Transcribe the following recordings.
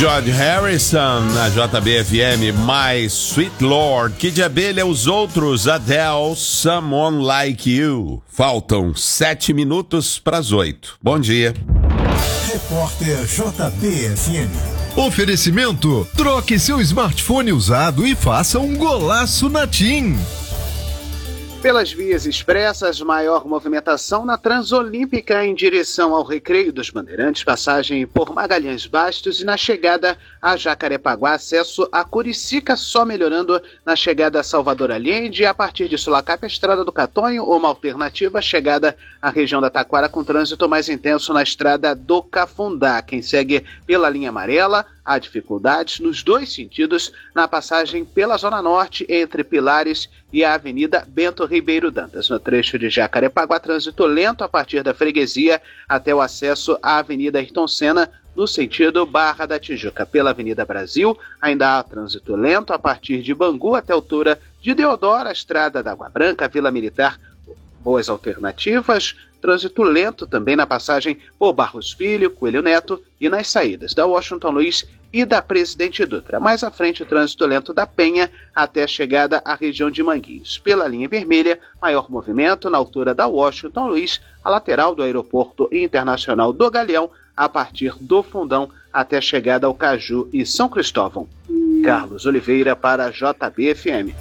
George Harrison na JBFM, My Sweet Lord, Kid de Abelha, Os Outros, Adele, Someone Like You. Faltam 7 minutos para as 8. Bom dia. Repórter JBFM. Oferecimento: troque seu smartphone usado e faça um golaço na TIM. Pelas vias expressas, maior movimentação na Transolímpica em direção ao Recreio dos Bandeirantes, passagem por Magalhães Bastos, e na chegada a Jacarepaguá, acesso a Curicica, só melhorando na chegada a Salvador Allende, e a partir de Sulacap, a Estrada do Catonho, uma alternativa, chegada à região da Taquara com trânsito mais intenso na Estrada do Cafundá. Quem segue pela linha amarela, há dificuldades nos dois sentidos na passagem pela Zona Norte, entre Pilares e a Avenida Bento Ribeiro Dantas. No trecho de Jacarepaguá, trânsito lento a partir da Freguesia até o acesso à Avenida Ayrton Senna, no sentido Barra da Tijuca. Pela Avenida Brasil, ainda há trânsito lento a partir de Bangu até a altura de Deodoro, a Estrada da Água Branca, Vila Militar, boas alternativas. Trânsito lento também na passagem por Barros Filho, Coelho Neto e nas saídas da Washington Luiz e da Presidente Dutra. Mais à frente, o trânsito lento da Penha até a chegada à região de Manguinhos. Pela linha vermelha, maior movimento na altura da Washington Luiz, a lateral do Aeroporto Internacional do Galeão, a partir do Fundão até a chegada ao Caju e São Cristóvão. Carlos Oliveira para a JBFM.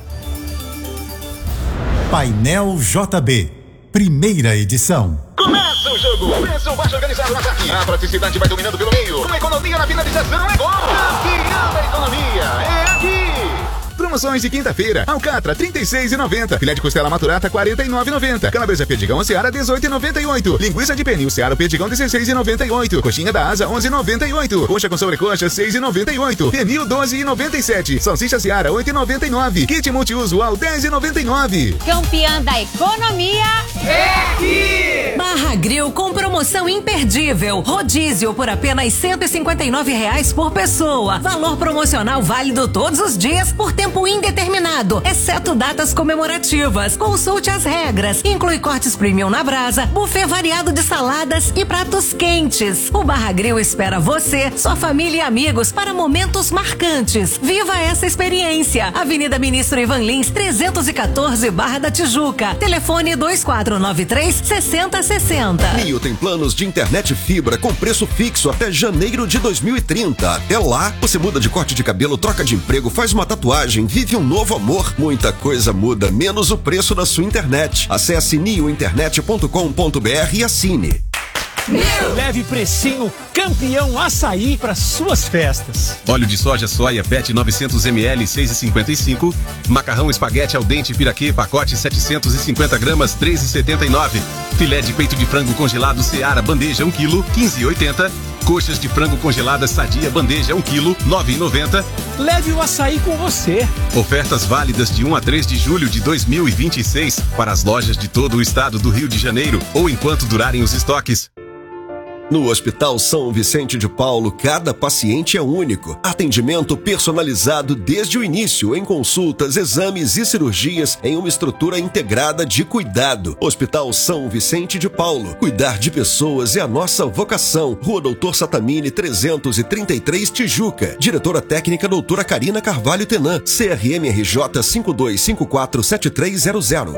Painel JB, primeira edição. Começa o jogo! Preço baixo organizado na saque. A praticidade vai dominando pelo meio. Com economia na finalização é gol! Campeão da economia é aqui! Promoções de quinta-feira. Alcatra, R$ 36,90. Filé de costela maturata, R$ 49,90. Calabresa Perdigão Seara, R$ 18,98. Linguiça de pernil Seara Perdigão, R$ 16,98. Coxinha da asa, R$ 11,98. Coxa com sobrecoxa, R$ 6,98. Pernil, R$ 12,97. Salsicha Seara, R$ 8,99. Kit multiusual, R$ 10,99. Campeã da economia é aqui! Barra Grill com promoção imperdível. Rodízio por apenas R$ 159,00 por pessoa. Valor promocional válido todos os dias por tempo indeterminado, exceto datas comemorativas. Consulte as regras. Inclui cortes premium na brasa, buffet variado de saladas e pratos quentes. O Barra Grill espera você, sua família e amigos para momentos marcantes. Viva essa experiência. Avenida Ministro Ivan Lins, 314, Barra da Tijuca. Telefone 2493-6060. Nio tem planos de internet fibra com preço fixo até janeiro de 2030. Até lá, você muda de corte de cabelo, troca de emprego, faz uma tatuagem, vive um novo amor. Muita coisa muda, menos o preço da sua internet. Acesse niointernet.com.br e assine. Leve precinho campeão açaí para suas festas. Óleo de soja soia PET 900 ml 6,55. Macarrão espaguete al dente piraquê pacote 750 gramas 3,79. Filé de peito de frango congelado Seara bandeja 1 kg 15,80. Coxas de frango congeladas Sadia bandeja 1 kg 9,90. Leve o açaí com você. Ofertas válidas de 1 a 3 de julho de 2026 para as lojas de todo o estado do Rio de Janeiro ou enquanto durarem os estoques. No Hospital São Vicente de Paulo, cada paciente é único. Atendimento personalizado desde o início, em consultas, exames e cirurgias, em uma estrutura integrada de cuidado. Hospital São Vicente de Paulo. Cuidar de pessoas é a nossa vocação. Rua Doutor Satamini, 333, Tijuca. Diretora técnica doutora Karina Carvalho Tenan. CRM RJ 52547300.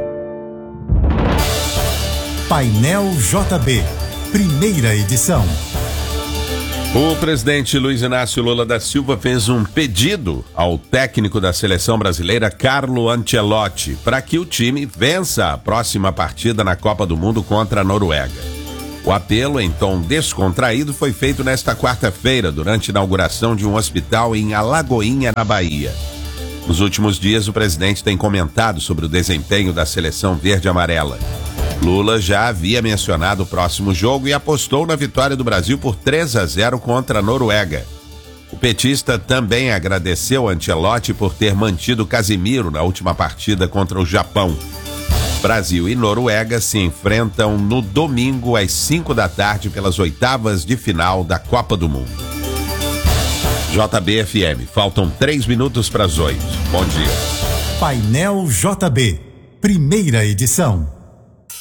Painel JB, primeira edição. O presidente Luiz Inácio Lula da Silva fez um pedido ao técnico da seleção brasileira, Carlo Ancelotti, para que o time vença a próxima partida na Copa do Mundo contra a Noruega. O apelo, em tom descontraído, foi feito nesta quarta-feira, durante a inauguração de um hospital em Alagoinha, na Bahia. Nos últimos dias, o presidente tem comentado sobre o desempenho da seleção verde-amarela. Lula já havia mencionado o próximo jogo e apostou na vitória do Brasil por 3-0 contra a Noruega. O petista também agradeceu a Ancelotti por ter mantido Casemiro na última partida contra o Japão. Brasil e Noruega se enfrentam no domingo às 5 da tarde pelas oitavas de final da Copa do Mundo. JBFM, faltam 3 minutos para as 8. Bom dia. Painel JB, primeira edição.